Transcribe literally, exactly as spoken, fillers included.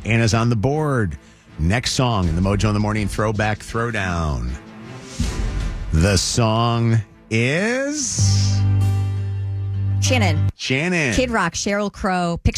Anna's on the board. Next song in the Mojo in the Morning Throwback Throwdown. The song is... Shannon. Shannon. Kid Rock, Sheryl Crow, Picture